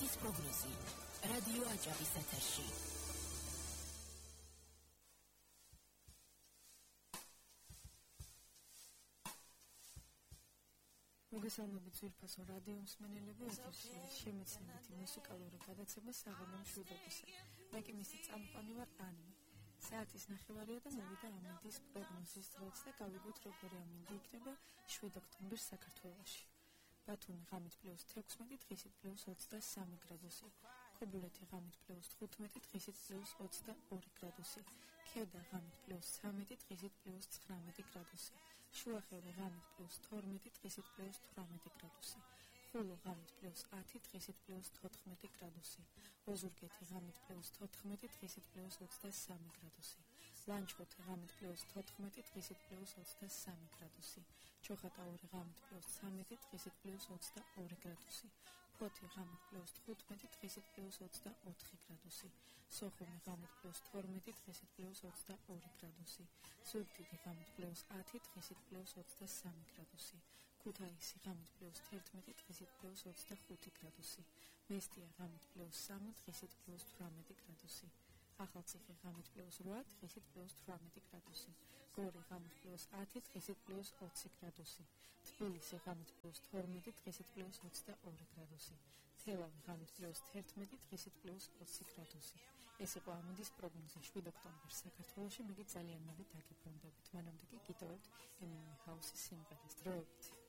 ამედის პროგნოზი. რადიო აჭარის ეთერში. მოგესალმებით ძვირფასო რადიო მსმენელები, ეთერში შემეცნებითი მუსიკალური გადაცემა საღამო მშვიდობისა. მე კი მისი წამყვანი ვარ ანна. საათის ნახევარია და მოვიდა ამედის პროგნოზის დროც და გავიგოთ როგორი ამინდი იქნება 7 ოქტომბერს საქართველოში. ბათუმი ღამით +16, დღისით +23 გრადუსი. ქობულეთი ღამით +15, დღისით +22 გრადუსი. ქედა ღამით +13, დღისით +19 გრადუსი. შუახევი ღამით +12, დღისით +18 გრადუსი. ხულო ღამით +10, დღისით +14 გრადუსი. ოზურგეთი ღამით +14, დღისით +23 გრადუსი. ლანჩხუთი ღამით +14, დღისით +23 გრადუსი. ჩოხატაური ღამით +13, დღისით +22 გრადუსი. ფოთი ღამით +15, დღისით +24 გრადუსი. სოხუმი ღამით +12, დღისით +22 გრადუსი. ზუგდიდი ღამით +10, დღისით +23 გრადუსი. ქუთაისი ღამით +11, დღისით +25 გრადუსი. მესტია ღამით +3, დღისით +18 გრადუსი. ახალციხე ღამით +8, დღისით +18 გრადუსი. გორი ღამით +10, დღისით +20 გრადუსი. თბილისი ღამით +12, დღისით +22 გრადუსი. თელავი ღამით +11, დღისით +20 გრადუსი. ეს იყო ამედის პროგნოზი 7 ოქტომბერს საქართველოში. მე ძალიან მალე დაგიბრუნდებით. მანამდე კი გიტოვებთ ემილი ჰაუსის სიმღერას. დროებით.